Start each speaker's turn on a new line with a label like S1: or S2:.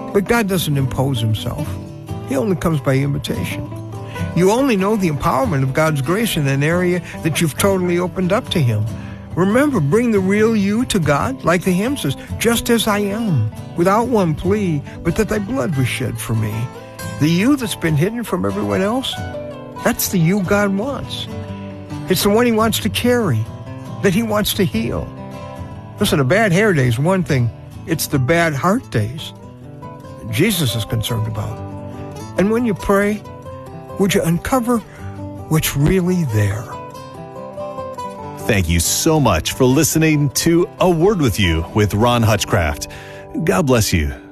S1: But God doesn't impose himself. He only comes by invitation. You only know the empowerment of God's grace in an area that you've totally opened up to him. Remember, bring the real you to God, like the hymn says, just as I am, without one plea, but that thy blood was shed for me. The you that's been hidden from everyone else, that's the you God wants. It's the one he wants to carry, that he wants to heal. Listen, a bad hair day is one thing. It's the bad heart days Jesus is concerned about. And when you pray, would you uncover what's really there?
S2: Thank you so much for listening to A Word With You with Ron Hutchcraft. God bless you.